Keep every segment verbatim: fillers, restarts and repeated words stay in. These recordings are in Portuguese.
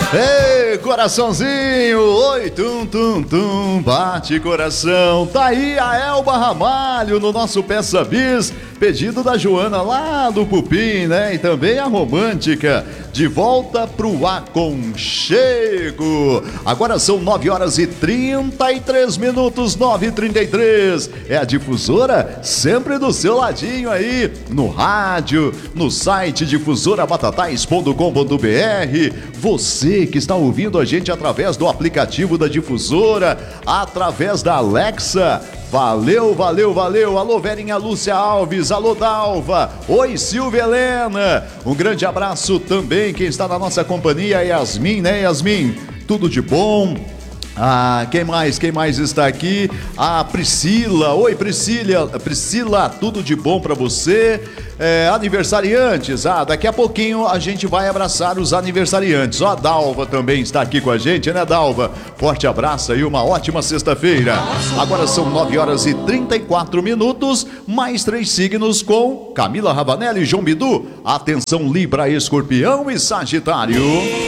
Ei, coraçãozinho, oi, tum, tum, tum, bate coração. Tá aí a Elba Ramalho no nosso Peça Bis, pedido da Joana lá do Pupim, né? E também a Romântica, de volta pro aconchego. Agora são nove horas e trinta e três minutos, nove e trinta e três. É a Difusora sempre do seu ladinho aí, no rádio, no site difusora batatais ponto com ponto br. Você que está ouvindo a gente através do aplicativo da Difusora, através da Alexa. Valeu, valeu, valeu. Alô, Verinha Lúcia Alves, alô, Dalva. Oi, Silvia Helena. Um grande abraço também quem está na nossa companhia, Yasmin, né, Yasmin? Tudo de bom? Ah, quem mais? Quem mais está aqui? A Priscila. Oi, Priscila. Priscila, tudo de bom para você? É, aniversariantes. Ah, daqui a pouquinho a gente vai abraçar os aniversariantes. Ó, a Dalva também está aqui com a gente, né, Dalva? Forte abraço e uma ótima sexta-feira. Agora são nove horas e trinta e quatro minutos, mais três signos com Camila Ravanelli e João Bidu. Atenção, Libra, Escorpião e Sagitário.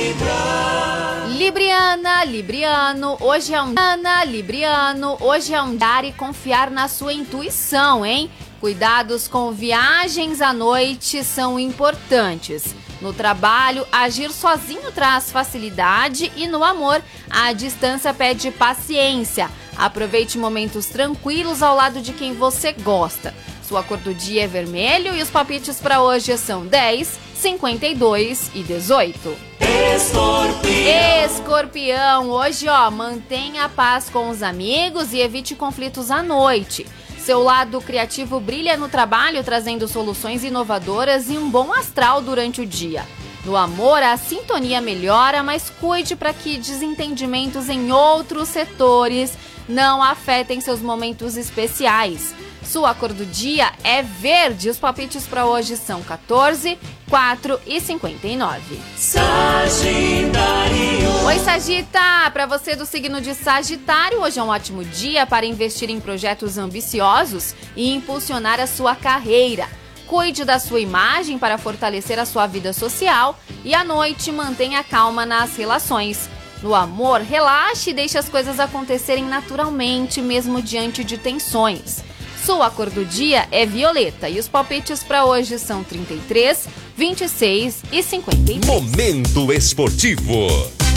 Libriana, Libriano, hoje é um Ana, Libriano, hoje é um dar e confiar na sua intuição, hein? Cuidados com viagens à noite são importantes. No trabalho, agir sozinho traz facilidade e no amor, a distância pede paciência. Aproveite momentos tranquilos ao lado de quem você gosta. Sua cor do dia é vermelho e os palpites para hoje são dez, cinquenta e dois e dezoito. Escorpião. Escorpião, hoje ó, mantenha a paz com os amigos e evite conflitos à noite. Seu lado criativo brilha no trabalho, trazendo soluções inovadoras e um bom astral durante o dia. No amor, a sintonia melhora, mas cuide para que desentendimentos em outros setores não afetem seus momentos especiais. Sua cor do dia é verde. Os palpites para hoje são quatorze, quatro e cinquenta e nove. Sagitário. Oi, Sagita! Para você do signo de Sagitário, hoje é um ótimo dia para investir em projetos ambiciosos e impulsionar a sua carreira. Cuide da sua imagem para fortalecer a sua vida social e à noite mantenha calma nas relações. No amor, relaxe e deixe as coisas acontecerem naturalmente, mesmo diante de tensões. Sua cor do dia é violeta e os palpites para hoje são trinta e três, vinte e seis e cinquenta e três. Momento esportivo.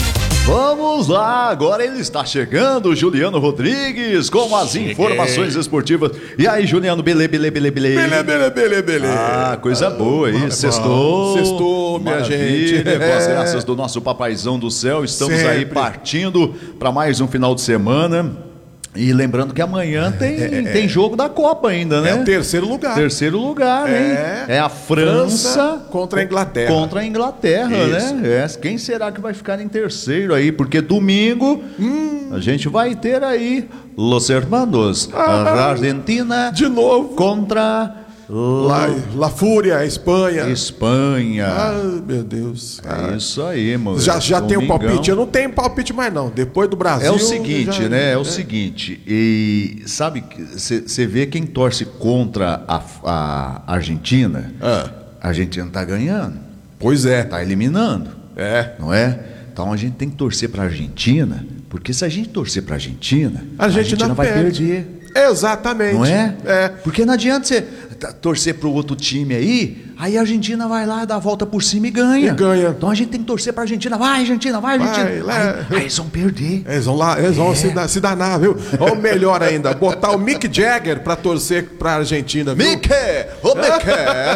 Vamos lá, agora ele está chegando, Juliano Rodrigues, com as Cheguei. informações esportivas. E aí, Juliano, belê, belê, belê, belê. Belê, belê, belê, belê. Ah, coisa boa aí, sextou. Sextou, minha Maravilha, gente. Com as É. graças do nosso papaizão do céu, estamos Sempre. aí partindo para mais um final de semana. E lembrando que amanhã tem, É, é, tem jogo da Copa ainda, né? É o terceiro lugar. Terceiro lugar, É. hein? É a França, França contra a Inglaterra. Contra a Inglaterra, Isso. né? É. Quem será que vai ficar em terceiro aí? Porque domingo Hum. a gente vai ter aí Los Hermanos, Ah, a Argentina De novo. contra La, La Fúria, Espanha. Espanha. Ai, meu Deus. É isso aí, mano. Já, já tem um Domingão. palpite? Eu não tenho palpite mais, não. Depois do Brasil. É o seguinte, já- né? É o seguinte, e sabe, você vê quem torce contra a, a Argentina, Ah. a Argentina tá ganhando, Pois é. tá eliminando, É. não é? Então a gente tem que torcer pra Argentina, porque se a gente torcer pra Argentina, A Argentina vai perde. perder. Exatamente. Não é? É. Porque não adianta você torcer pro outro time aí, aí a Argentina vai lá, dá a volta por cima e ganha. E ganha. Então a gente tem que torcer pra Argentina. Vai, Argentina, vai, Argentina. Vai, lá. Aí, aí eles vão perder. Eles vão lá, eles vão se, da- se danar, viu? Ou melhor ainda, botar o Mick Jagger pra torcer pra Argentina, viu? Mickey! Ô, Mickey!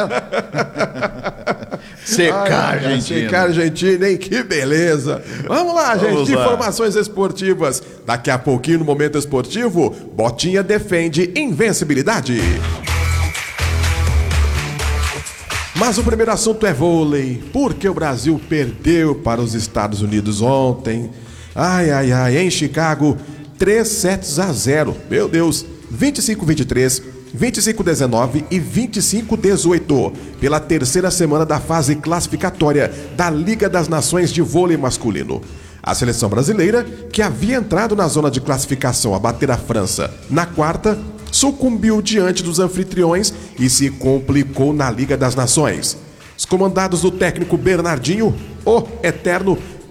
Secar a Ai, Argentina. Secar a Argentina, hein? Que beleza! Vamos lá, gente. Vamos lá. Informações esportivas. Daqui a pouquinho, no Momento Esportivo, Botinha defende invencibilidade. Mas o primeiro assunto é vôlei, porque o Brasil perdeu para os Estados Unidos ontem. Ai, ai, ai, em Chicago, três sets a zero. Meu Deus, vinte e cinco a vinte e três, vinte e cinco a dezenove e vinte e cinco a dezoito, pela terceira semana da fase classificatória da Liga das Nações de Vôlei Masculino. A seleção brasileira, que havia entrado na zona de classificação a bater a França na quarta, sucumbiu diante dos anfitriões e se complicou na Liga das Nações. Os comandados do técnico Bernardinho, o eterno,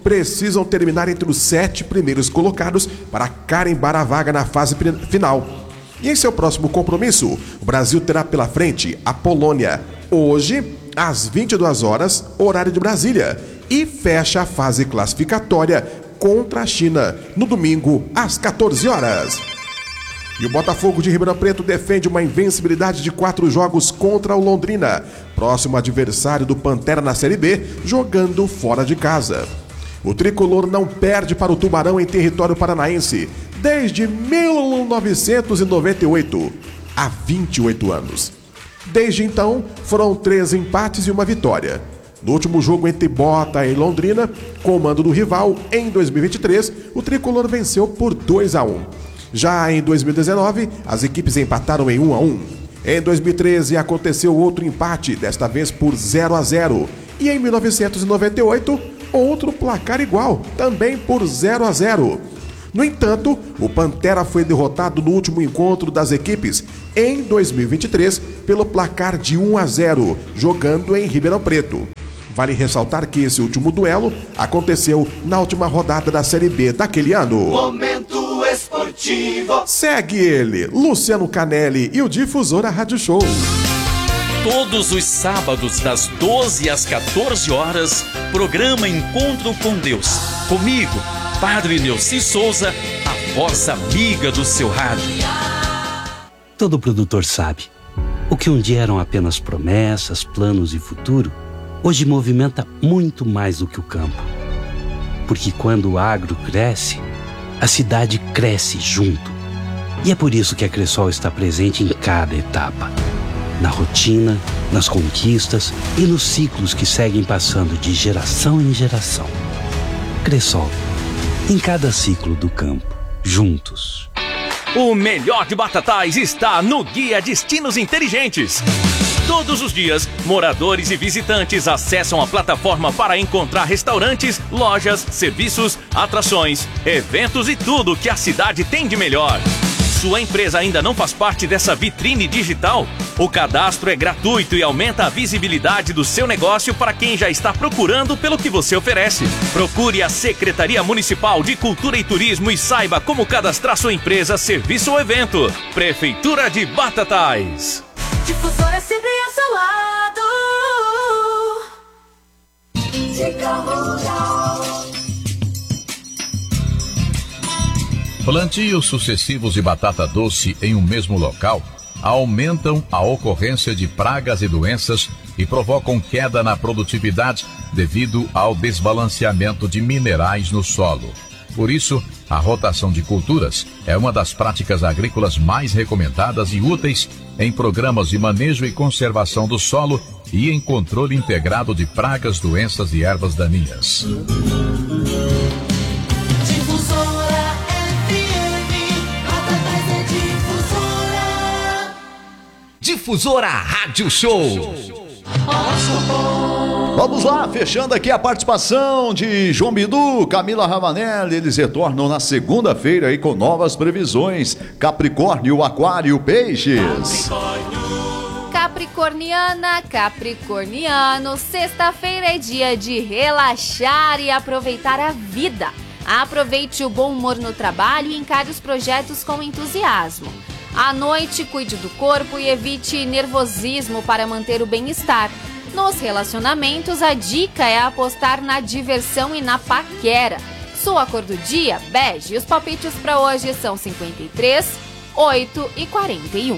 precisam terminar entre os sete primeiros colocados para carimbar a vaga na fase final. E em seu próximo compromisso, o Brasil terá pela frente a Polônia, hoje, às vinte e duas horas, horário de Brasília, e fecha a fase classificatória contra a China, no domingo, às quatorze horas. E o Botafogo de Ribeirão Preto defende uma invencibilidade de quatro jogos contra o Londrina, próximo adversário do Pantera na Série B, jogando fora de casa. O tricolor não perde para o Tubarão em território paranaense desde mil novecentos e noventa e oito, há vinte e oito anos. Desde então, foram três empates e uma vitória. No último jogo entre Bota e Londrina, comando do rival, em dois mil e vinte e três, o tricolor venceu por dois a um. Já em dois mil e dezenove, as equipes empataram em um a um. Em dois mil e treze, aconteceu outro empate, desta vez por zero a zero. E em mil novecentos e noventa e oito, outro placar igual, também por zero a zero. No entanto, o Pantera foi derrotado no último encontro das equipes, em dois mil e vinte e três, pelo placar de um a zero, jogando em Ribeirão Preto. Vale ressaltar que esse último duelo aconteceu na última rodada da Série B daquele ano. Momento Esportivo. Segue ele, Luciano Canelli e o Difusora Rádio Show. Todos os sábados, das doze às quatorze horas, programa Encontro com Deus. Comigo, Padre Neuci Souza, a voz amiga do seu rádio. Todo produtor sabe, o que um dia eram apenas promessas, planos e futuro, hoje movimenta muito mais do que o campo. Porque quando o agro cresce, a cidade cresce junto. E é por isso que a Cressol está presente em cada etapa. Na rotina, nas conquistas e nos ciclos que seguem passando de geração em geração. Cressol, em cada ciclo do campo, juntos. O melhor de Batatais está no Guia Destinos Inteligentes. Todos os dias, moradores e visitantes acessam a plataforma para encontrar restaurantes, lojas, serviços, atrações, eventos e tudo que a cidade tem de melhor. Sua empresa ainda não faz parte dessa vitrine digital? O cadastro é gratuito e aumenta a visibilidade do seu negócio para quem já está procurando pelo que você oferece. Procure a Secretaria Municipal de Cultura e Turismo e saiba como cadastrar sua empresa, serviço ou evento. Prefeitura de Batatais. Difusora sempre ao seu lado. Dica Rural. Plantios sucessivos de batata doce em um mesmo local aumentam a ocorrência de pragas e doenças e provocam queda na produtividade devido ao desbalanceamento de minerais no solo. Por isso, a rotação de culturas é uma das práticas agrícolas mais recomendadas e úteis em programas de manejo e conservação do solo e em controle integrado de pragas, doenças e ervas daninhas. Difusora Rádio Show. Vamos lá, fechando aqui a participação de João Bidu, Camila Ravanelli. Eles retornam na segunda-feira aí com novas previsões. Capricórnio, Aquário, Peixes. Capricorniana, Capricorniano, sexta-feira é dia de relaxar e aproveitar a vida. Aproveite o bom humor no trabalho e encare os projetos com entusiasmo. À noite, cuide do corpo e evite nervosismo para manter o bem-estar. Nos relacionamentos, a dica é apostar na diversão e na paquera. Sua cor do dia, bege. Os palpites para hoje são cinquenta e três, oito e quarenta e um.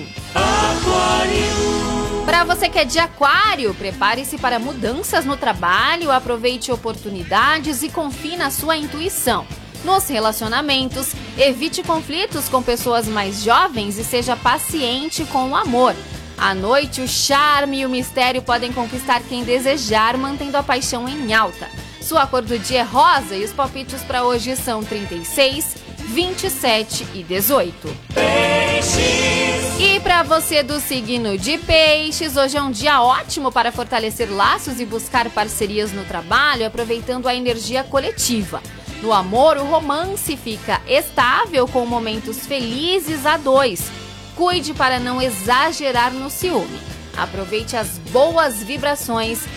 Para você que é de Aquário, prepare-se para mudanças no trabalho, aproveite oportunidades e confie na sua intuição. Nos relacionamentos, evite conflitos com pessoas mais jovens e seja paciente com o amor. À noite, o charme e o mistério podem conquistar quem desejar, mantendo a paixão em alta. Sua cor do dia é rosa e os palpites para hoje são trinta e seis, vinte e sete e dezoito. Peixes. E para você do signo de Peixes, hoje é um dia ótimo para fortalecer laços e buscar parcerias no trabalho, aproveitando a energia coletiva. No amor, o romance fica estável com momentos felizes a dois. Cuide para não exagerar no ciúme. Aproveite as boas vibrações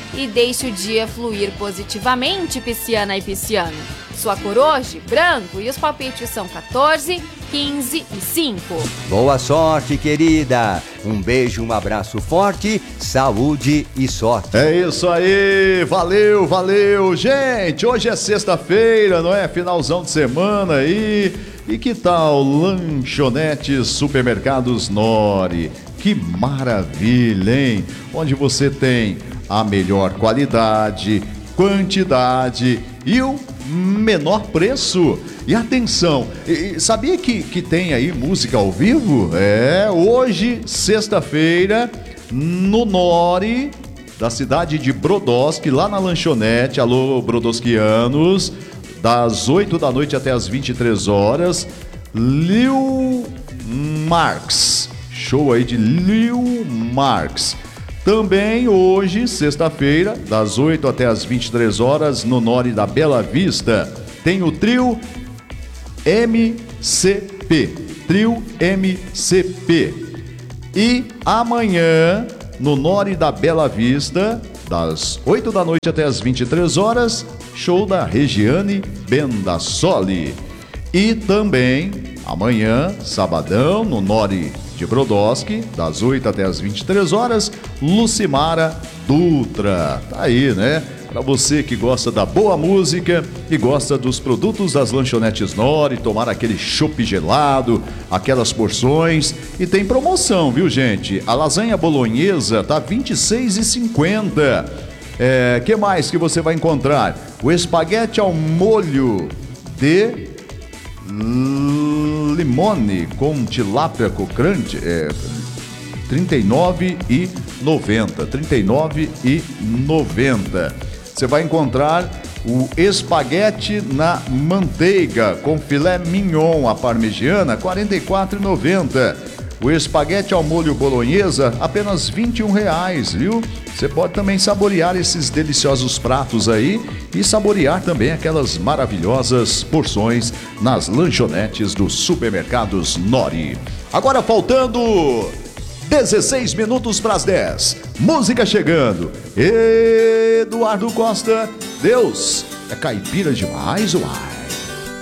e deixe o dia fluir positivamente, pisciana e pisciano. Sua cor hoje, branco, e os palpites são quatorze, quinze e cinco. Boa sorte, querida. Um beijo, um abraço forte, saúde e sorte. É isso aí, valeu, valeu. Gente, hoje é sexta-feira, não é? Finalzão de semana aí. E que tal Lanchonetes Supermercados Nori? Que maravilha, hein? Onde você tem a melhor qualidade, quantidade e o menor preço. E atenção, sabia que, que tem aí música ao vivo? É, hoje, sexta-feira, no Nori, da cidade de Brodowski, lá na lanchonete. Alô, brodowskianos, das oito da noite até as vinte e três horas, Lil Marx, show aí de Lil Marx. Também hoje, sexta-feira, das oito até as vinte e três horas, no Nori da Bela Vista, tem o trio M C P. Trio M C P. E amanhã, no Nori da Bela Vista, das oito da noite até as vinte e três horas, show da Regiane Bendassoli. E também, amanhã, sabadão, no Nori de Brodowski, das oito até as vinte e três horas, Lucimara Dutra. Tá aí, né? Para você que gosta da boa música e gosta dos produtos das lanchonetes Nori, tomar aquele chopp gelado, aquelas porções. E tem promoção, viu, gente? A lasanha bolonhesa tá vinte e seis reais e cinquenta centavos. É, que mais que você vai encontrar? O espaguete ao molho de limone com tilápia crocante, é trinta e nove reais e noventa centavos. trinta e nove reais e noventa centavos. Você vai encontrar o espaguete na manteiga com filé mignon à parmegiana, quarenta e quatro reais e noventa centavos. O espaguete ao molho bolonhesa, apenas vinte e um reais, viu? Você pode também saborear esses deliciosos pratos aí e saborear também aquelas maravilhosas porções nas lanchonetes dos supermercados Nori. Agora faltando dezesseis minutos para as dez. Música chegando. Eduardo Costa, Deus é caipira demais, uai.